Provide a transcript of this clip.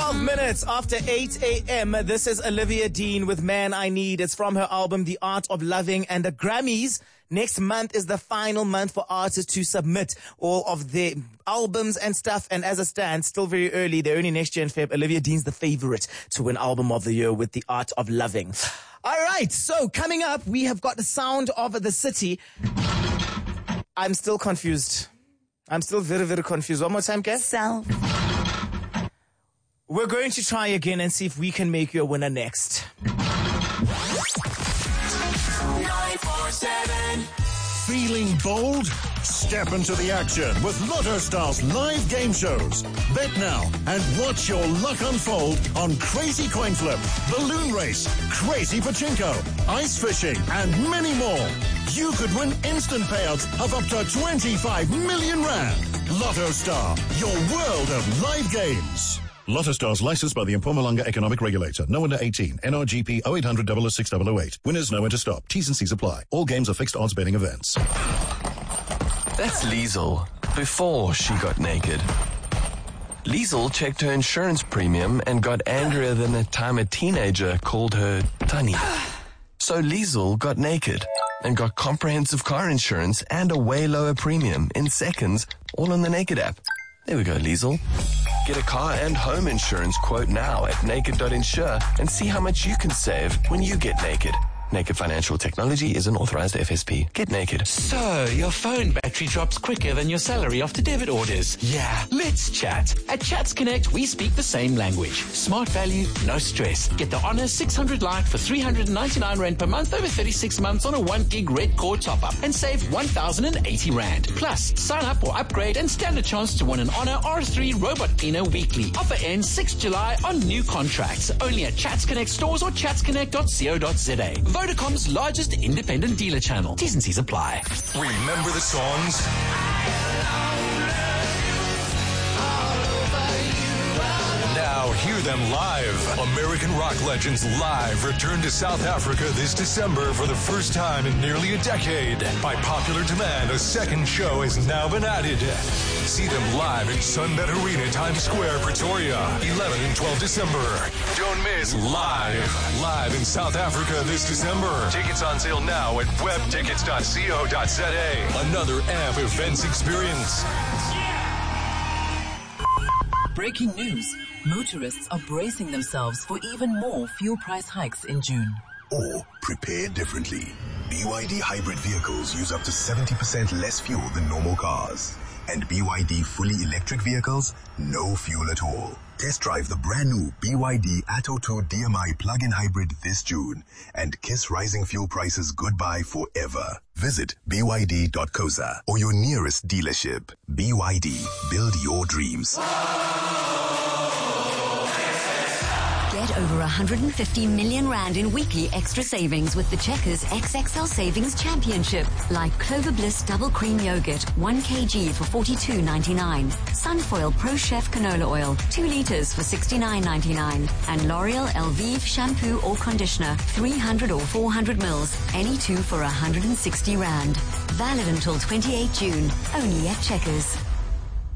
12 minutes after 8 a.m. This is Olivia Dean with Man I Need. It's from her album, The Art of Loving, and the Grammys. Next month is the final month for artists to submit all of their albums and stuff. And as it stands, still very early. They're only next year in Feb. Olivia Dean's the favorite to win Album of the Year with The Art of Loving. All right. So coming up, we have got the sound of the city. I'm still confused. I'm still very, very confused. One more time, Kev. Self. We're going to try again and see if we can make you a winner next. 947. Feeling bold? Step into the action with Lotto Star's live game shows. Bet now and watch your luck unfold on Crazy Coin Flip, Balloon Race, Crazy Pachinko, Ice Fishing, and many more. You could win instant payouts of up to 25 million rand. Lotto Star, your world of live games. Lotto Stars licensed by the Mpumalanga Economic Regulator. No under 18. NRGP 0800 006 Winners know when to stop. T's and C's apply. All games are fixed odds betting events. That's Liesel, before she got naked. Liesel checked her insurance premium and got angrier than the time a teenager called her Tunny. So Liesel got naked and got comprehensive car insurance and a way lower premium in seconds, all on the Naked app. There we go, Liesel. Get a car and home insurance quote now at naked.insure and see how much you can save when you get naked. Naked Financial Technology is an authorized FSP. Get naked. So, your phone battery drops quicker than your salary after debit orders. Yeah, let's chat. At Chats Connect, we speak the same language. Smart value, no stress. Get the Honor 600 Lite for 399 Rand per month over 36 months on a 1 gig red core top-up and save 1,080 Rand. Plus, sign up or upgrade and stand a chance to win an Honor R3 robot cleaner weekly. Offer ends 6 July on new contracts. Only at Chats Connect stores or chatsconnect.co.za. Vodacom's largest independent dealer channel. T's and C's apply. Remember the songs? Now hear them live. American rock legends live return to South Africa this December for the first time in nearly a decade. By popular demand, a second show has now been added. See them live in Sunbet Arena, Times Square, Pretoria, 11 and 12 December. Don't miss Live in South Africa this December. Tickets on sale now at webtickets.co.za. Another AMP events experience. Breaking news. Motorists are bracing themselves for even more fuel price hikes in June. Or prepare differently. BYD hybrid vehicles use up to 70% less fuel than normal cars. And BYD fully electric vehicles, no fuel at all. Test drive the brand new BYD Atto 2 DMI plug-in hybrid this June and kiss rising fuel prices goodbye forever. Visit BYD.coza or your nearest dealership. BYD, build your dreams. Get over 150 million Rand in weekly extra savings with the Checkers XXL Savings Championship. Like Clover Bliss Double Cream Yogurt, 1 kg for 42.99. Sunfoil Pro Chef Canola Oil, 2 liters for 69.99. And L'Oreal Elvive Shampoo or Conditioner, 300 or 400 mils, any 2 for 160 Rand. Valid until 28 June, only at Checkers.